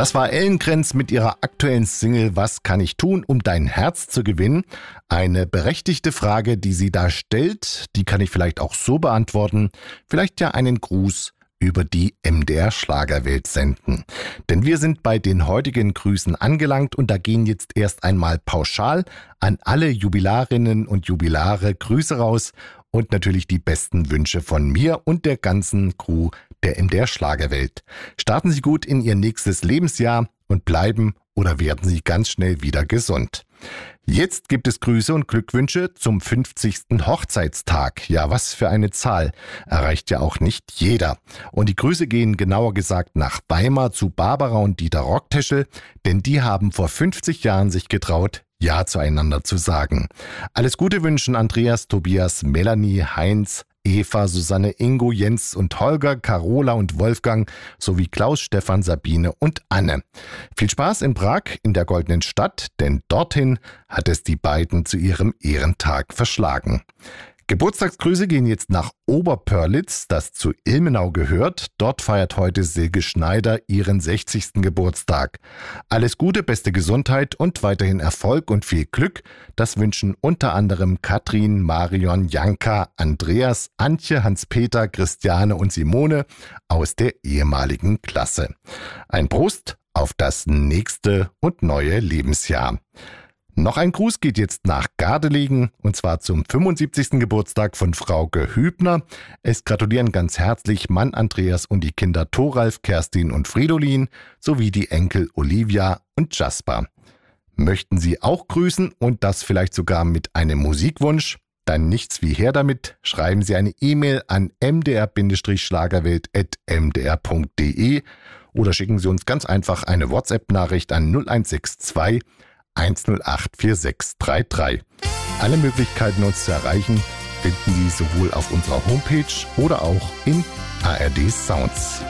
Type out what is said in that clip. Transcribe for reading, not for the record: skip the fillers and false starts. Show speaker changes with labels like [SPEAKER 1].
[SPEAKER 1] Das war Ellen Krenz mit ihrer aktuellen Single Was kann ich tun, um dein Herz zu gewinnen? Eine berechtigte Frage, die sie da stellt, die kann ich vielleicht auch so beantworten. Vielleicht ja einen Gruß über die MDR Schlagerwelt senden. Denn wir sind bei den heutigen Grüßen angelangt und da gehen jetzt erst einmal pauschal an alle Jubilarinnen und Jubilare Grüße raus und natürlich die besten Wünsche von mir und der ganzen Crew der MDR Schlagerwelt. Starten Sie gut in Ihr nächstes Lebensjahr und bleiben oder werden Sie ganz schnell wieder gesund. Jetzt gibt es Grüße und Glückwünsche zum 50. Hochzeitstag. Ja, was für eine Zahl. Erreicht ja auch nicht jeder. Und die Grüße gehen genauer gesagt nach Weimar zu Barbara und Dieter Rockteschel, denn die haben vor 50 Jahren sich getraut, Ja zueinander zu sagen. Alles Gute wünschen Andreas, Tobias, Melanie, Heinz, Eva, Susanne, Ingo, Jens und Holger, Carola und Wolfgang sowie Klaus, Stefan, Sabine und Anne. Viel Spaß in Prag in der Goldenen Stadt, denn dorthin hat es die beiden zu ihrem Ehrentag verschlagen. Geburtstagsgrüße gehen jetzt nach Oberpörlitz, das zu Ilmenau gehört. Dort feiert heute Silke Schneider ihren 60. Geburtstag. Alles Gute, beste Gesundheit und weiterhin Erfolg und viel Glück. Das wünschen unter anderem Katrin, Marion, Janka, Andreas, Antje, Hans-Peter, Christiane und Simone aus der ehemaligen Klasse. Ein Prost auf das nächste und neue Lebensjahr. Noch ein Gruß geht jetzt nach Gardelegen und zwar zum 75. Geburtstag von Frauke Hübner. Es gratulieren ganz herzlich Mann Andreas und die Kinder Thoralf, Kerstin und Fridolin sowie die Enkel Olivia und Jasper. Möchten Sie auch grüßen und das vielleicht sogar mit einem Musikwunsch? Dann nichts wie her damit. Schreiben Sie eine E-Mail an mdr-schlagerwelt@mdr.de oder schicken Sie uns ganz einfach eine WhatsApp-Nachricht an 0162 108 4633. Alle Möglichkeiten, uns zu erreichen, finden Sie sowohl auf unserer Homepage oder auch in ARD Sounds.